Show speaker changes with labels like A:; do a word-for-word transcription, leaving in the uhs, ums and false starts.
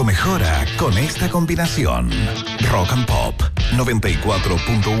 A: Todo mejora con esta combinación. Rock and Pop noventa y cuatro punto uno.